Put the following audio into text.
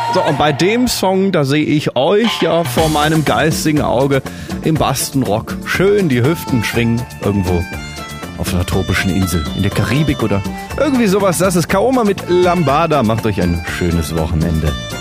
So, und bei dem Song, da sehe ich euch ja vor meinem geistigen Auge im Bastenrock schön die Hüften schwingen irgendwo auf einer tropischen Insel, in der Karibik oder irgendwie sowas. Das ist Kaoma mit Lambada. Macht euch ein schönes Wochenende.